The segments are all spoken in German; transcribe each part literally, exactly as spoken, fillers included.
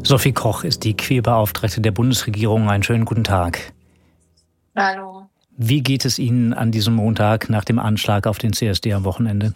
Sophie Koch ist die Queerbeauftragte der Bundesregierung. Einen schönen guten Tag. Hallo. Wie geht es Ihnen an diesem Montag nach dem Anschlag auf den C S D am Wochenende?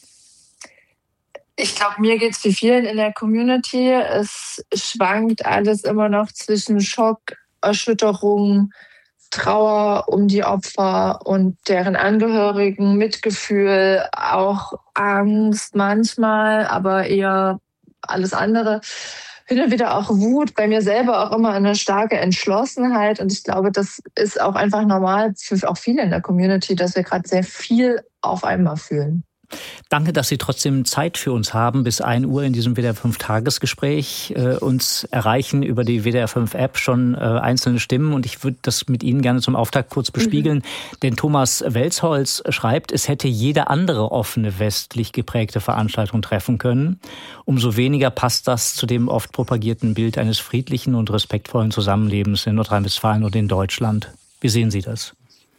Ich glaube, mir geht es wie vielen in der Community. Es schwankt alles immer noch zwischen Schock, Erschütterung, Trauer um die Opfer und deren Angehörigen, Mitgefühl, auch Angst manchmal, aber eher alles andere. Hin und wieder auch Wut, bei mir selber auch immer eine starke Entschlossenheit. Und ich glaube, das ist auch einfach normal für auch viele in der Community, dass wir gerade sehr viel auf einmal fühlen. Danke, dass Sie trotzdem Zeit für uns haben, bis ein Uhr in diesem W D R fünf Tagesgespräch äh, uns erreichen über die W D R fünf App schon äh, einzelne Stimmen. Und ich würde das mit Ihnen gerne zum Auftakt kurz bespiegeln. Mhm. Denn Thomas Welsholz schreibt, es hätte jede andere offene westlich geprägte Veranstaltung treffen können. Umso weniger passt das zu dem oft propagierten Bild eines friedlichen und respektvollen Zusammenlebens in Nordrhein-Westfalen und in Deutschland. Wie sehen Sie das?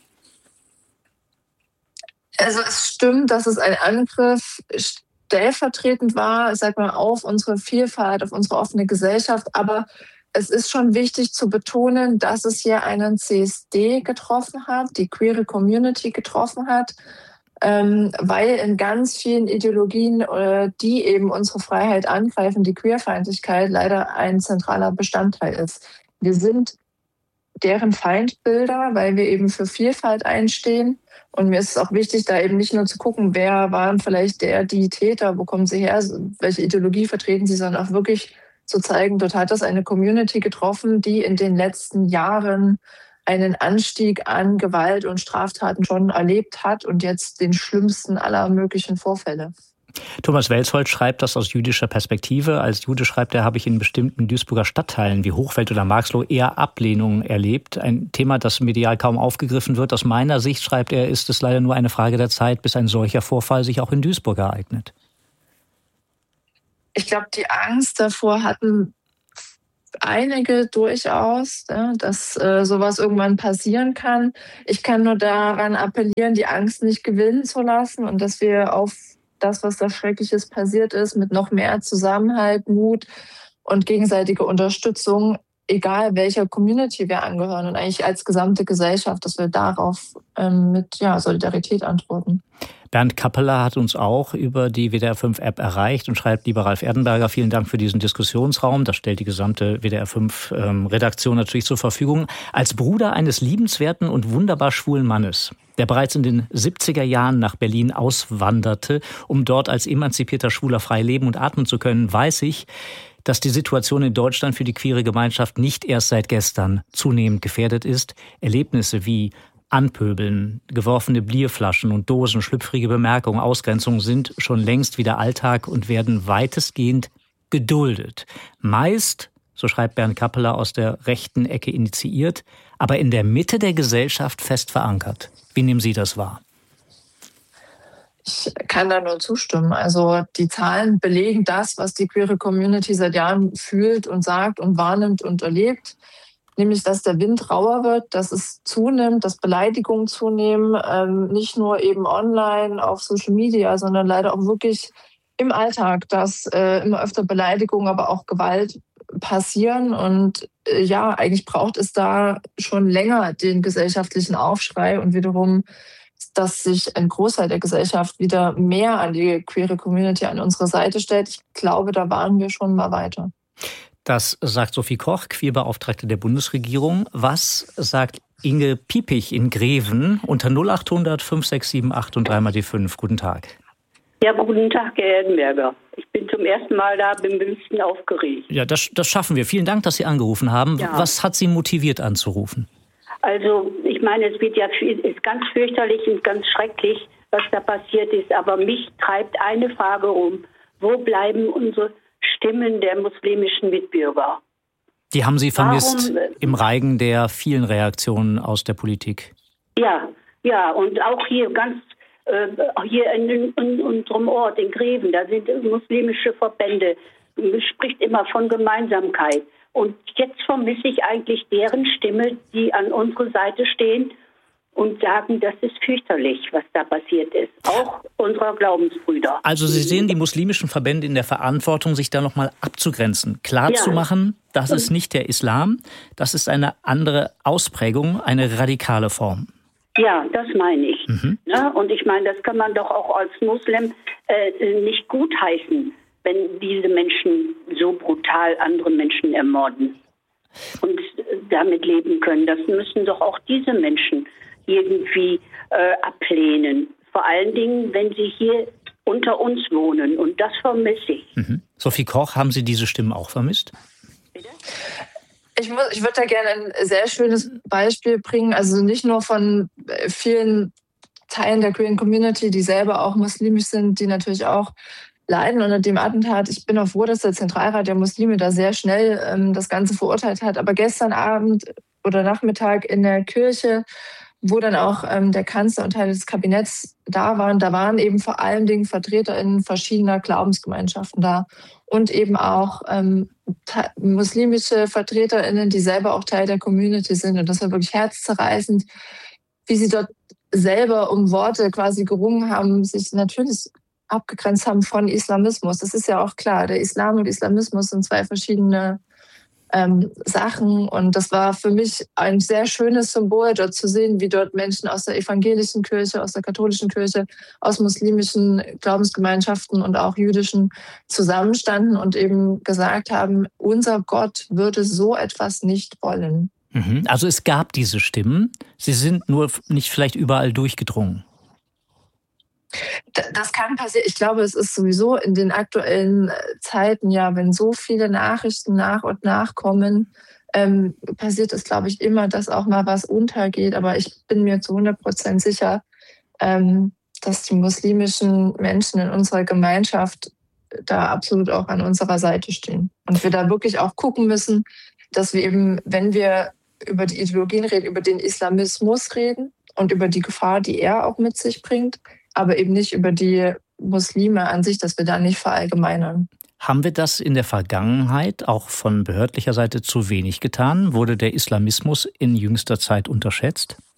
Also es stimmt, dass es ein Angriff stellvertretend war, sag mal, auf unsere Vielfalt, auf unsere offene Gesellschaft. Aber es ist schon wichtig zu betonen, dass es hier einen C S D getroffen hat, die queere Community getroffen hat, ähm, weil in ganz vielen Ideologien, äh, die eben unsere Freiheit angreifen, die Queerfeindlichkeit leider ein zentraler Bestandteil ist. Wir sind deren Feindbilder, weil wir eben für Vielfalt einstehen. Und mir ist es auch wichtig, da eben nicht nur zu gucken, wer waren vielleicht der, die Täter, wo kommen sie her, welche Ideologie vertreten sie, sondern auch wirklich zu zeigen, dort hat das eine Community getroffen, die in den letzten Jahren einen Anstieg an Gewalt und Straftaten schon erlebt hat und jetzt den schlimmsten aller möglichen Vorfälle. Thomas Welsholz schreibt das aus jüdischer Perspektive. Als Jude, schreibt er, habe ich in bestimmten Duisburger Stadtteilen wie Hochfeld oder Marxloh eher Ablehnung erlebt. Ein Thema, das medial kaum aufgegriffen wird. Aus meiner Sicht, schreibt er, ist es leider nur eine Frage der Zeit, bis ein solcher Vorfall sich auch in Duisburg ereignet. Ich glaube, die Angst davor hatten einige durchaus, ja, dass äh, sowas irgendwann passieren kann. Ich kann nur daran appellieren, die Angst nicht gewinnen zu lassen und dass wir auf das, was da Schreckliches passiert ist, mit noch mehr Zusammenhalt, Mut und gegenseitige Unterstützung, egal welcher Community wir angehören und eigentlich als gesamte Gesellschaft, dass wir darauf ähm, mit ja, Solidarität antworten. Bernd Kappeler hat uns auch über die W D R fünf App erreicht und schreibt, lieber Ralf Erdenberger, vielen Dank für diesen Diskussionsraum. Das stellt die gesamte W D R fünf ähm, Redaktion natürlich zur Verfügung. Als Bruder eines liebenswerten und wunderbar schwulen Mannes, der bereits in den siebziger Jahren nach Berlin auswanderte, um dort als emanzipierter Schwuler frei leben und atmen zu können, weiß ich, dass die Situation in Deutschland für die queere Gemeinschaft nicht erst seit gestern zunehmend gefährdet ist. Erlebnisse wie Anpöbeln, geworfene Bierflaschen und Dosen, schlüpfrige Bemerkungen, Ausgrenzungen sind schon längst wieder Alltag und werden weitestgehend geduldet. Meist, so schreibt Bernd Kappeler, aus der rechten Ecke initiiert, aber in der Mitte der Gesellschaft fest verankert. Wie nehmen Sie das wahr? Ich kann da nur zustimmen. Also die Zahlen belegen das, was die queere Community seit Jahren fühlt und sagt und wahrnimmt und erlebt. Nämlich, dass der Wind rauer wird, dass es zunimmt, dass Beleidigungen zunehmen, ähm, nicht nur eben online auf Social Media, sondern leider auch wirklich im Alltag, dass äh, immer öfter Beleidigungen, aber auch Gewalt passieren. Und äh, ja, eigentlich braucht es da schon länger den gesellschaftlichen Aufschrei und wiederum, dass sich ein Großteil der Gesellschaft wieder mehr an die queere Community an unsere Seite stellt. Ich glaube, da waren wir schon mal weiter. Das sagt Sophie Koch, Queerbeauftragte der Bundesregierung. Was sagt Inge Piepich in Greven unter null acht hundert fünf sechs sieben acht und drei mal die fünf? Guten Tag. Ja, guten Tag, Herr Erdenberger. Ich bin zum ersten Mal da, bin ein bisschen aufgeregt. Ja, das, das schaffen wir. Vielen Dank, dass Sie angerufen haben. Ja. Was hat Sie motiviert anzurufen? Also, ich meine, es wird ja viel, ist ganz fürchterlich und ganz schrecklich, was da passiert ist. Aber mich treibt eine Frage um. Wo bleiben unsere Stimmen der muslimischen Mitbürger? Die haben Sie vermisst Warum, im Reigen der vielen Reaktionen aus der Politik? Ja, ja, und auch hier ganz, äh, hier in, in, in unserem Ort, in Greven, da sind muslimische Verbände, man spricht immer von Gemeinsamkeit. Und jetzt vermisse ich eigentlich deren Stimme, die an unserer Seite stehen und sagen, das ist fürchterlich, was da passiert ist. Auch unserer Glaubensbrüder. Also Sie sehen die muslimischen Verbände in der Verantwortung, sich da nochmal abzugrenzen, klarzumachen, ja. Das ist nicht der Islam, das ist eine andere Ausprägung, eine radikale Form. Ja, das meine ich. Mhm. Ja, und ich meine, das kann man doch auch als Muslim äh, nicht gutheißen, wenn diese Menschen so brutal andere Menschen ermorden und damit leben können. Das müssen doch auch diese Menschen irgendwie äh, ablehnen. Vor allen Dingen, wenn sie hier unter uns wohnen. Und das vermisse ich. Mhm. Sophie Koch, haben Sie diese Stimmen auch vermisst? Bitte? Ich, muss, ich würde da gerne ein sehr schönes Beispiel bringen. Also nicht nur von vielen Teilen der Queer Community, die selber auch muslimisch sind, die natürlich auch leiden unter dem Attentat. Ich bin auch froh, dass der Zentralrat der Muslime da sehr schnell ähm, das Ganze verurteilt hat. Aber gestern Abend oder Nachmittag in der Kirche, wo dann auch ähm, der Kanzler und Teile des Kabinetts da waren, da waren eben vor allen Dingen VertreterInnen verschiedener Glaubensgemeinschaften da und eben auch ähm, ta- muslimische VertreterInnen, die selber auch Teil der Community sind. Und das war wirklich herzzerreißend, wie sie dort selber um Worte quasi gerungen haben, sich natürlich abgegrenzt haben von Islamismus. Das ist ja auch klar, der Islam und Islamismus sind zwei verschiedene Ähm, Sachen, und das war für mich ein sehr schönes Symbol, dort zu sehen, wie dort Menschen aus der evangelischen Kirche, aus der katholischen Kirche, aus muslimischen Glaubensgemeinschaften und auch jüdischen zusammenstanden und eben gesagt haben, unser Gott würde so etwas nicht wollen. Mhm. Also es gab diese Stimmen, sie sind nur nicht vielleicht überall durchgedrungen. Das kann passieren. Ich glaube, es ist sowieso in den aktuellen Zeiten, ja, wenn so viele Nachrichten nach und nach kommen, ähm, passiert es, glaube ich, immer, dass auch mal was untergeht. Aber ich bin mir zu hundert Prozent sicher, ähm, dass die muslimischen Menschen in unserer Gemeinschaft da absolut auch an unserer Seite stehen. Und wir da wirklich auch gucken müssen, dass wir eben, wenn wir über die Ideologien reden, über den Islamismus reden und über die Gefahr, die er auch mit sich bringt, aber eben nicht über die Muslime an sich, dass wir da nicht verallgemeinern. Haben wir das in der Vergangenheit auch von behördlicher Seite zu wenig getan? Wurde der Islamismus in jüngster Zeit unterschätzt?